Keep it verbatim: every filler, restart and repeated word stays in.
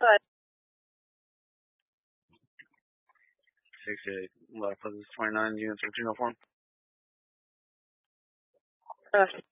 sixty-eight. Left for this twenty-nine units of Gino form. Uh,